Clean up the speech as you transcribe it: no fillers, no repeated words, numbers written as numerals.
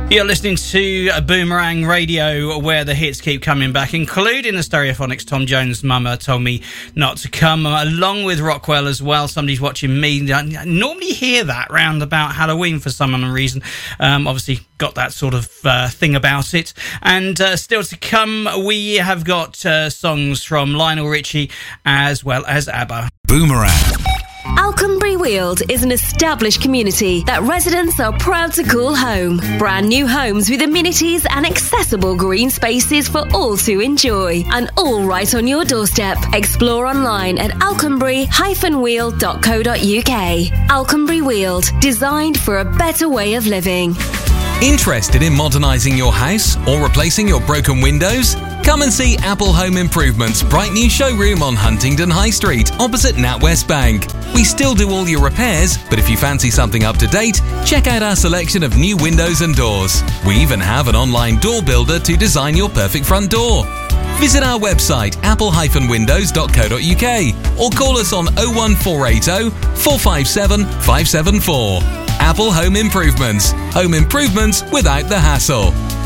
You're listening to Boomerang Radio, where the hits keep coming back, including the Stereophonics. Tom Jones' Mama Told Me Not to Come, along with Rockwell as well. Somebody's Watching Me. I normally hear that round about Halloween for some unknown reason. Obviously got that sort of thing about it. And still to come, we have got songs from Lionel Richie as well as ABBA. Boomerang. Alconbury Weald is an established community that residents are proud to call home. Brand new homes with amenities and accessible green spaces for all to enjoy. And all right on your doorstep. Explore online at alconbury-weald.co.uk. Alconbury Weald, designed for a better way of living. Interested in modernising your house or replacing your broken windows? Come and see Apple Home Improvements' bright new showroom on Huntingdon High Street, opposite NatWest Bank. We still do all your repairs, but if you fancy something up to date, check out our selection of new windows and doors. We even have an online door builder to design your perfect front door. Visit our website, apple-windows.co.uk, or call us on 01480 457 574. Apple Home Improvements. Home improvements without the hassle.